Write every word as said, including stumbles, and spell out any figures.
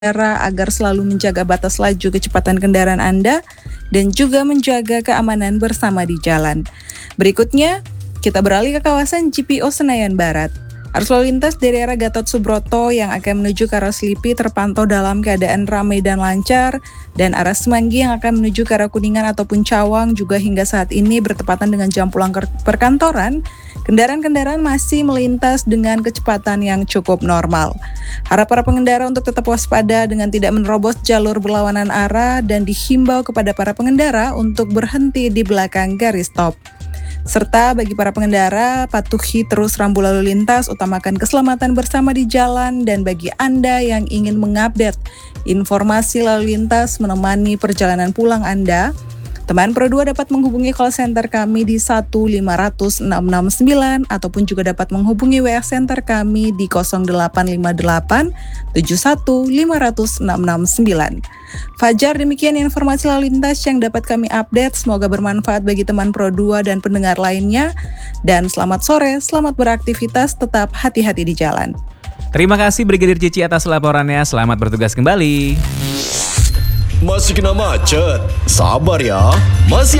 pengendara agar selalu menjaga batas laju kecepatan kendaraan Anda dan juga menjaga keamanan bersama di jalan. Berikutnya, kita beralih ke kawasan G P O Senayan Barat. Arus lalu lintas dari arah Gatot Subroto yang akan menuju ke arah Selipi terpantau dalam keadaan ramai dan lancar, dan arah Semanggi yang akan menuju ke arah Kuningan ataupun Cawang juga hingga saat ini bertepatan dengan jam pulang perkantoran, kendaraan-kendaraan masih melintas dengan kecepatan yang cukup normal. Harap para pengendara untuk tetap waspada dengan tidak menerobos jalur berlawanan arah dan dihimbau kepada para pengendara untuk berhenti di belakang garis stop. Serta bagi para pengendara, patuhi terus rambu lalu lintas, utamakan keselamatan bersama di jalan, dan bagi Anda yang ingin mengupdate informasi lalu lintas menemani perjalanan pulang Anda, teman Pro dua dapat menghubungi call center kami di satu lima nol nol enam enam sembilan ataupun juga dapat menghubungi W A center kami di nol delapan lima delapan tujuh satu lima enam enam sembilan. Fajar, demikian informasi lalu lintas yang dapat kami update. Semoga bermanfaat bagi teman Pro dua dan pendengar lainnya. Dan selamat sore, selamat beraktivitas, tetap hati-hati di jalan. Terima kasih Brigadir Cici atas laporannya. Selamat bertugas kembali. Masih kena macet? Sabar ya. Masih